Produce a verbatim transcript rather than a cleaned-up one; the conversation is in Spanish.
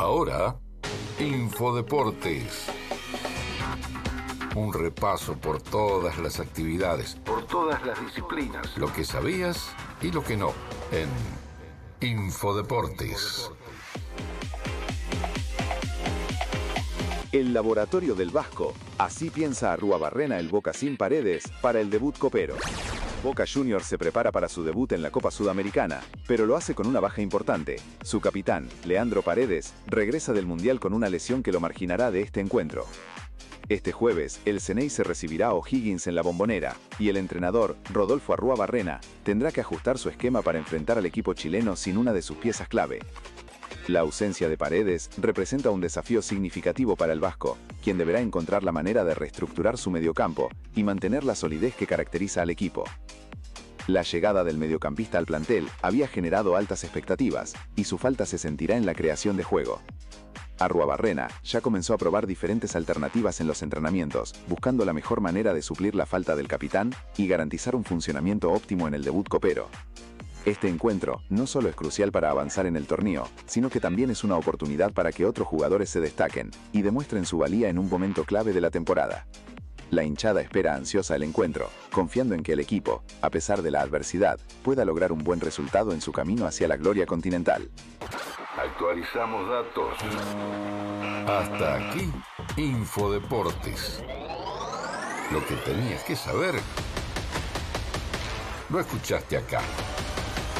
Ahora, Infodeportes. Un repaso por todas las actividades, por todas las disciplinas, lo que sabías y lo que no, en Infodeportes. El laboratorio del Vasco. Así piensa Arruabarrena el Boca sin Paredes para el debut copero. Boca Juniors se prepara para su debut en la Copa Sudamericana, pero lo hace con una baja importante. Su capitán, Leandro Paredes, regresa del Mundial con una lesión que lo marginará de este encuentro. Este jueves, el Ceneice recibirá a O'Higgins en la Bombonera, y el entrenador, Rodolfo Arruabarrena, tendrá que ajustar su esquema para enfrentar al equipo chileno sin una de sus piezas clave. La ausencia de Paredes representa un desafío significativo para el Vasco, quien deberá encontrar la manera de reestructurar su mediocampo y mantener la solidez que caracteriza al equipo. La llegada del mediocampista al plantel había generado altas expectativas, y su falta se sentirá en la creación de juego. Arruabarrena ya comenzó a probar diferentes alternativas en los entrenamientos, buscando la mejor manera de suplir la falta del capitán y garantizar un funcionamiento óptimo en el debut copero. Este encuentro no solo es crucial para avanzar en el torneo, sino que también es una oportunidad para que otros jugadores se destaquen y demuestren su valía en un momento clave de la temporada. La hinchada espera ansiosa el encuentro, confiando en que el equipo, a pesar de la adversidad, pueda lograr un buen resultado en su camino hacia la gloria continental. Actualizamos datos. Hasta aquí, Infodeportes. Lo que tenías que saber, lo escuchaste acá.